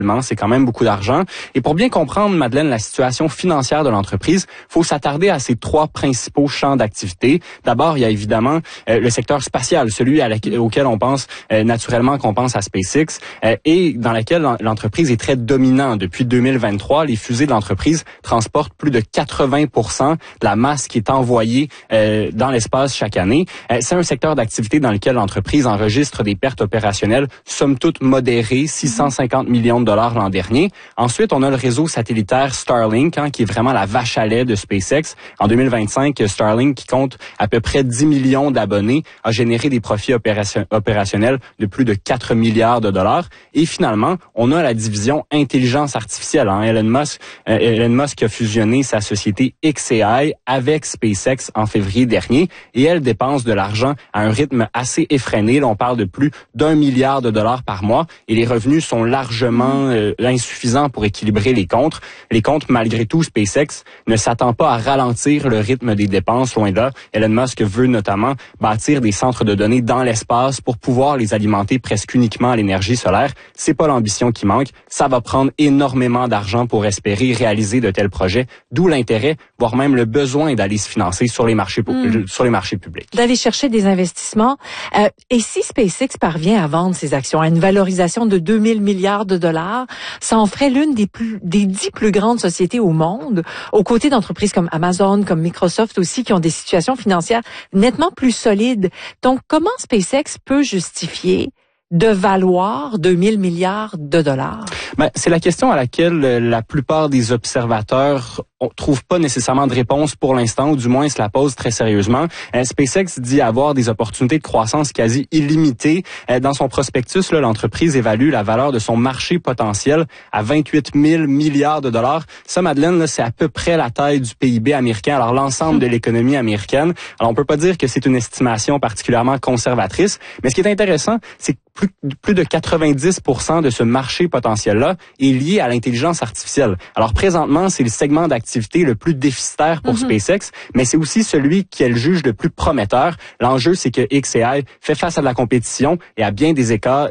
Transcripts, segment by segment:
C'est quand même beaucoup d'argent. Et pour bien comprendre, Madeleine, la situation financière de l'entreprise, il faut s'attarder à ces trois principaux champs d'activité. D'abord, il y a évidemment le secteur spatial, celui auquel on pense naturellement qu'on pense à SpaceX, et dans lequel l'entreprise est très dominante. Depuis 2023, les fusées de l'entreprise transportent plus de 80% de la masse qui est envoyée dans l'espace chaque année. C'est un secteur d'activité dans lequel l'entreprise enregistre des pertes opérationnelles, somme toute modérées, 650 millions de dollars l'an dernier. Ensuite, on a le réseau satellitaire Starlink, qui est vraiment la vache à lait de SpaceX. En 2025, Starlink, qui compte à peu près 10 millions d'abonnés, a généré des profits opérationnels de plus de 4 milliards de dollars. Et finalement, on a la division intelligence artificielle. Elon Musk a fusionné sa société xAI avec SpaceX en février dernier et elle dépense de l'argent à un rythme assez effréné. Là, on parle de plus d'1 milliard de dollars par mois et les revenus sont largement insuffisants pour équilibrer les comptes. Malgré tout, SpaceX ne s'attend pas à ralentir le rythme des dépenses, loin de là. Elon Musk veut notamment bâtir des centres de données dans l'espace pour pouvoir les alimenter presque uniquement à l'énergie solaire. C'est pas l'ambition qui manque. Ça va prendre énormément d'argent pour espérer réaliser de tels projets, d'où l'intérêt, voire même le besoin d'aller se financer sur les marchés publics. D'aller chercher des investissements. Et si SpaceX parvient à vendre ses actions à une valorisation de 2000 milliards de dollars, ça en ferait l'une des 10 plus grandes sociétés au monde, aux côtés d'entreprises comme Amazon, comme Microsoft aussi, qui ont des situations financières nettement plus solides. Donc, comment SpaceX peut justifier de valoir 2000 milliards de dollars? C'est la question à laquelle la plupart des observateurs trouvent pas nécessairement de réponse pour l'instant, ou du moins se la posent très sérieusement. SpaceX dit avoir des opportunités de croissance quasi illimitées. Dans son prospectus, l'entreprise évalue la valeur de son marché potentiel à 28 000 milliards de dollars. Ça, Madeleine, c'est à peu près la taille du PIB américain, alors l'ensemble de l'économie américaine. Alors, on peut pas dire que c'est une estimation particulièrement conservatrice, mais ce qui est intéressant, c'est que plus de 90% de ce marché potentiel-là est lié à l'intelligence artificielle. Alors, présentement, c'est le segment d'activité le plus déficitaire pour SpaceX, mais c'est aussi celui qu'elle juge le plus prometteur. L'enjeu, c'est que xAI fait face à de la compétition et à bien des égards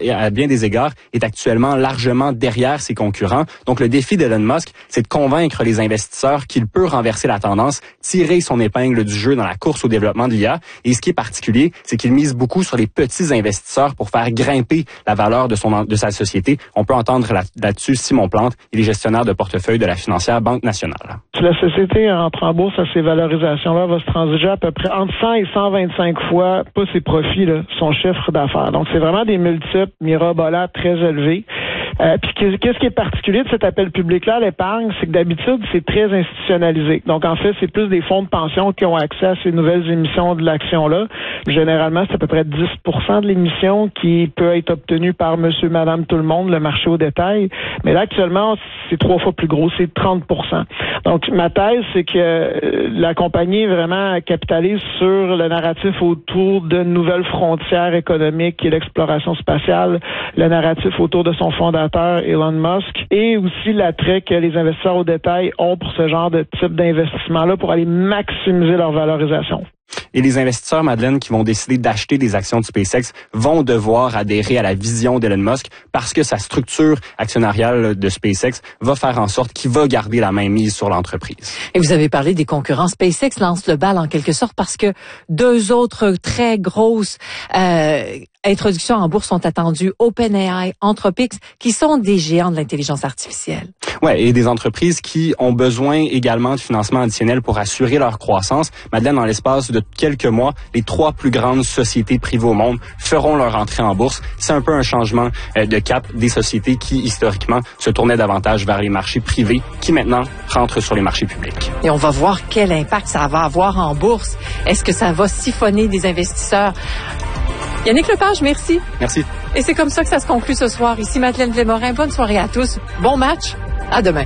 est actuellement largement derrière ses concurrents. Donc, le défi d'Elon Musk, c'est de convaincre les investisseurs qu'il peut renverser la tendance, tirer son épingle du jeu dans la course au développement de l'IA. Et ce qui est particulier, c'est qu'il mise beaucoup sur les petits investisseurs pour faire grimper la valeur de sa société. On peut entendre là-dessus Simon Plante, il est gestionnaire de portefeuille de la financière Banque nationale. Si la société entre en bourse à ces valorisations-là, va se transiger à peu près entre 100 et 125 fois, pas ses profits, son chiffre d'affaires. Donc, c'est vraiment des multiples mirobolants très élevés. Puis qu'est-ce qui est particulier de cet appel public-là à l'épargne, c'est que d'habitude, c'est très institutionnalisé. Donc, en fait, c'est plus des fonds de pension qui ont accès à ces nouvelles émissions de l'action-là. Généralement, c'est à peu près 10% de l'émission qui peut être obtenue par monsieur, madame, tout le monde, le marché au détail. Mais là, actuellement, c'est 3 fois plus gros, c'est 30%. Donc, ma thèse, c'est que la compagnie vraiment capitalise sur le narratif autour de nouvelles frontières économiques et l'exploration spatiale, le narratif autour de son fondateur, Elon Musk, et aussi l'attrait que les investisseurs au détail ont pour ce genre de type d'investissement-là pour aller maximiser leur valorisation. Et les investisseurs, Madeleine, qui vont décider d'acheter des actions de SpaceX vont devoir adhérer à la vision d'Elon Musk parce que sa structure actionnariale de SpaceX va faire en sorte qu'il va garder la main mise sur l'entreprise. Et vous avez parlé des concurrents. SpaceX lance le bal en quelque sorte parce que 2 autres très grosses introductions en bourse sont attendues. OpenAI, Anthropic, qui sont des géants de l'intelligence artificielle. Ouais, et des entreprises qui ont besoin également de financement additionnel pour assurer leur croissance. Madeleine, dans l'espace de quelques mois, les 3 plus grandes sociétés privées au monde feront leur entrée en bourse. C'est un peu un changement de cap des sociétés qui, historiquement, se tournaient davantage vers les marchés privés, qui maintenant rentrent sur les marchés publics. Et on va voir quel impact ça va avoir en bourse. Est-ce que ça va siphonner des investisseurs? Yannick Lepage, merci. Merci. Et c'est comme ça que ça se conclut ce soir. Ici Madeleine Blais-Morin. Bonne soirée à tous. Bon match. À demain.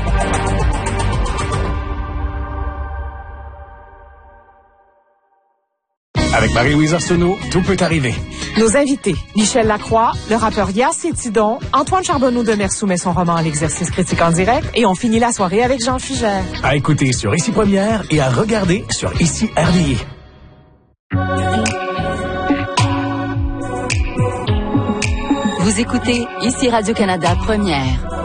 Avec Marie-Louise Arsenault, tout peut arriver. Nos invités, Michel Lacroix, le rappeur Yass Tidon, Antoine Charbonneau de Mer soumet son roman à l'exercice critique en direct et on finit la soirée avec Jean Fugère. À écouter sur Ici Première et à regarder sur Ici RDI. Vous Vous écoutez ici Radio-Canada Première.